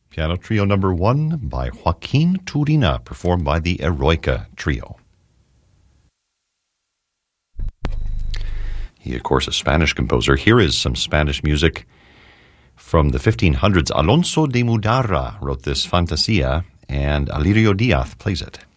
Piano Trio number 1 by Joaquin Turina, performed by the Eroica Trio. He, of course, a Spanish composer. Here is some Spanish music from the 1500s. Alonso de Mudarra wrote this Fantasia, and Alirio Diaz plays it.